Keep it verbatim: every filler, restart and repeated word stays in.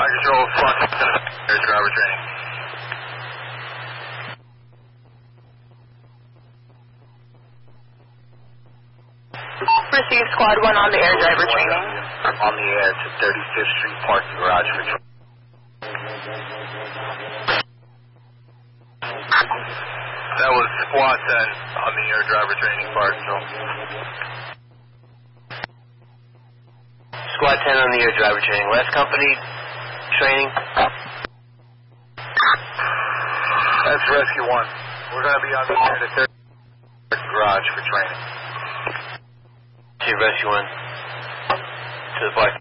Fire Control, Squad ten, air driver training. Receive Squad one on the air driver training. On the air to thirty-fifth Street parking garage for training. That was Squad ten on the air driver training, Fire Control. Squad ten on the air driver training. Last company training. That's Rescue one. We're going to be on the air to thirty-fifth garage for training. To Rescue one. To the parking